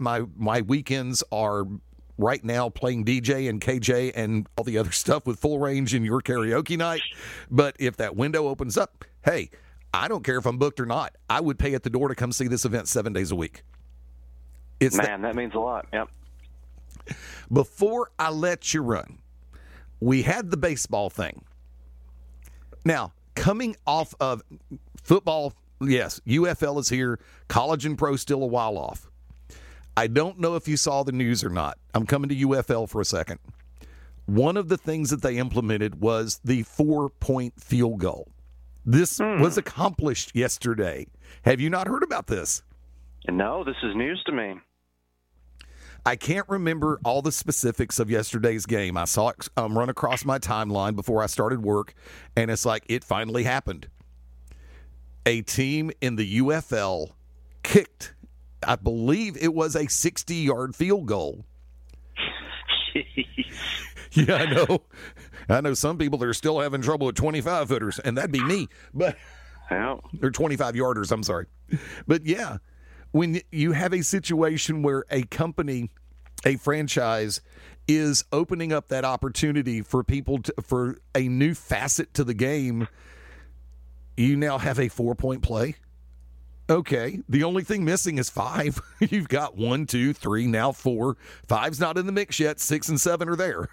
my weekends are right now playing DJ and KJ and all the other stuff with Full Range in your karaoke night. But if that window opens up, hey, I don't care if I'm booked or not. I would pay at the door to come see this event 7 days a week. That means a lot. Yep. Before I let you run, we had the baseball thing. Now, coming off of football, yes, UFL is here. College and pro still a while off. I don't know if you saw the news or not. I'm coming to UFL for a second. One of the things that they implemented was the 4-point field goal. This was accomplished yesterday. Have you not heard about this? No, this is news to me. I can't remember all the specifics of yesterday's game. I saw it run across my timeline before I started work, and it's like it finally happened. A team in the UFL kicked, I believe it was a 60-yard field goal. Jeez. Yeah, I know. I know some people that are still having trouble with 25-footers, and that'd be me. But Well, or 25-yarders, I'm sorry. But yeah, when you have a situation where a company, a franchise, is opening up that opportunity for people for a new facet to the game, you now have a 4-point play. Okay, the only thing missing is 5. You've got 1, 2, 3, now 4. 5's not in the mix yet. 6 and 7 are there.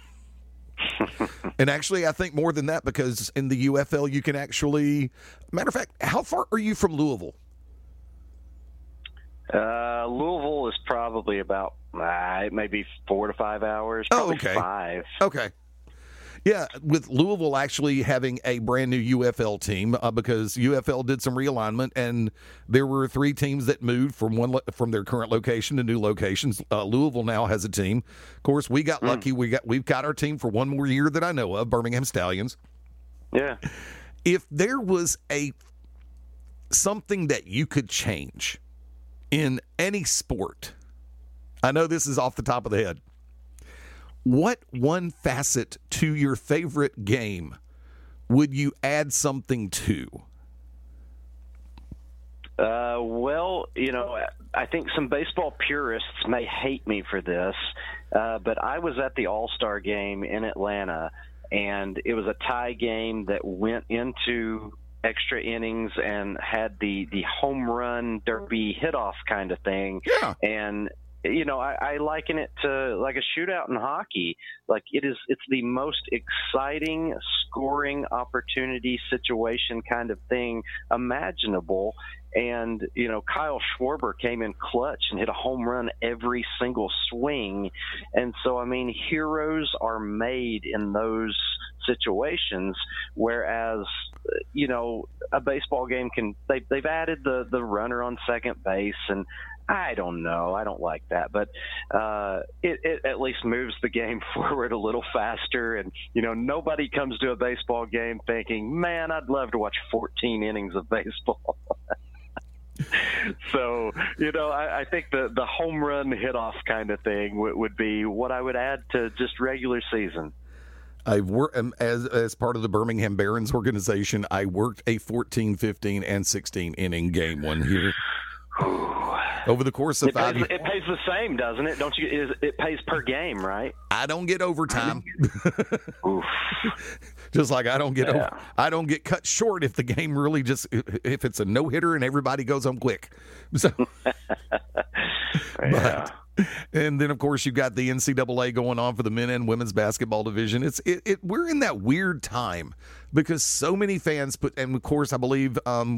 And actually, I think more than that, because in the UFL, you can actually, matter of fact, how far are you from Louisville? Louisville is probably about maybe 4 to 5 hours. Oh, Probably okay. 5. Okay. Yeah, with Louisville actually having a brand new UFL team because UFL did some realignment, and there were 3 teams that moved from their current location to new locations. Louisville now has a team. Of course, we got lucky. We've got our team for one more year that I know of, Birmingham Stallions. Yeah. If there was something that you could change in any sport, I know this is off the top of the head, what one facet to your favorite game would you add something to? Well, I think some baseball purists may hate me for this, but I was at the All-Star game in Atlanta, and it was a tie game that went into extra innings and had the home run derby hit-off kind of thing. Yeah. And I liken it to like a shootout in hockey. Like it's the most exciting scoring opportunity situation kind of thing imaginable. And, Kyle Schwarber came in clutch and hit a home run every single swing. And so, heroes are made in those situations, whereas, a baseball game they've added the runner on second base, and I don't know. I don't like that, but it at least moves the game forward a little faster. And, nobody comes to a baseball game thinking, man, I'd love to watch 14 innings of baseball. So, I think the home run hit-off kind of thing would be what I would add to just regular season. I've worked as part of the Birmingham Barons organization. I worked a 14, 15, and 16 inning game one year. Over the course of 5 years. It pays the same, doesn't it? Don't you? It pays per game, right? I don't get overtime. Oof. Just like I don't get cut short if the game really if it's a no-hitter and everybody goes home quick. So, yeah. And then, of course, you've got the NCAA going on for the men and women's basketball division. We're in that weird time because so many fans and of course, I believe,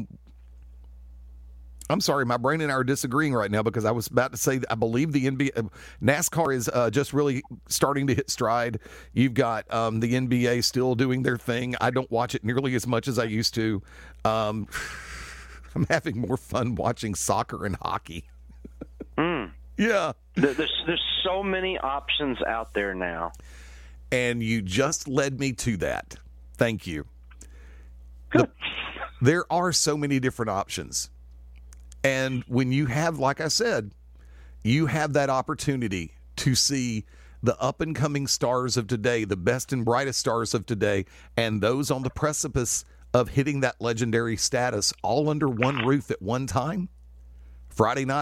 I'm sorry, my brain and I are disagreeing right now because I was about to say I believe the NBA, NASCAR is just really starting to hit stride. You've got the NBA still doing their thing. I don't watch it nearly as much as I used to. I'm having more fun watching soccer and hockey. Yeah. There's so many options out there now. And you just led me to that. Thank you. Good. There are so many different options. And when you have, like I said, you have that opportunity to see the up-and-coming stars of today, the best and brightest stars of today, and those on the precipice of hitting that legendary status all under one roof at one time. Friday night,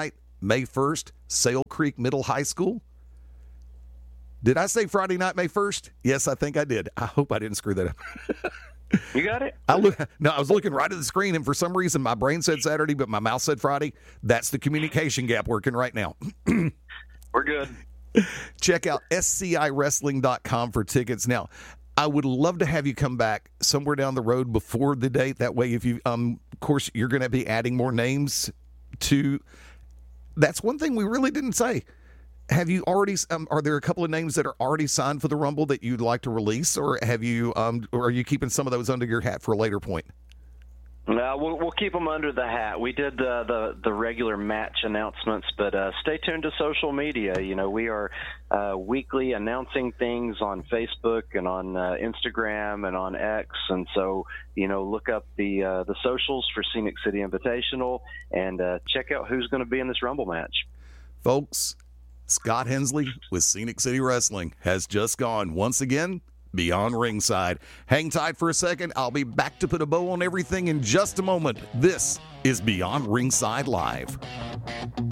May 1st, Sale Creek Middle High School. Did I say Friday night, May 1st? Yes, I think I did. I hope I didn't screw that up. You got it? I was looking right at the screen, and for some reason my brain said Saturday, but my mouth said Friday. That's the communication gap working right now. We're good. Check out scIwrestling.com for tickets. Now, I would love to have you come back somewhere down the road before the date. That way, if you, of course, you're going to be adding more names to. That's one thing we really didn't say. Have you already? Are there a couple of names that are already signed for the Rumble that you'd like to release, or have you? Or are you keeping some of those under your hat for a later point? No, we'll keep them under the hat. We did the regular match announcements, but stay tuned to social media. You know, we are weekly announcing things on Facebook and on Instagram and on X, and so look up the socials for Scenic City Invitational and check out who's going to be in this Rumble match, folks. Scott Hensley with Scenic City Wrestling has just gone once again beyond ringside. Hang tight for a second. I'll be back to put a bow on everything in just a moment. This is Beyond Ringside Live.